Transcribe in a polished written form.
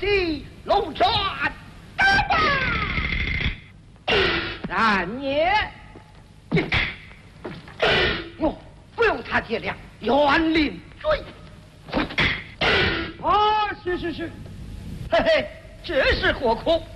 起龙船，然也。哟，不用他见谅，远领罪。啊，是，嘿嘿，这是何苦？